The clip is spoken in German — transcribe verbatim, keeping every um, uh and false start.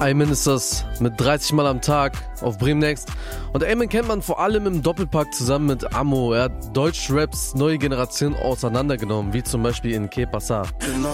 Ayman ist das mit dreißig Mal am Tag auf Bremen Next. Und Ayman kennt man vor allem im Doppelpack zusammen mit Ammo. Er hat Deutschraps neue Generation auseinandergenommen, wie zum Beispiel in Que Pasa.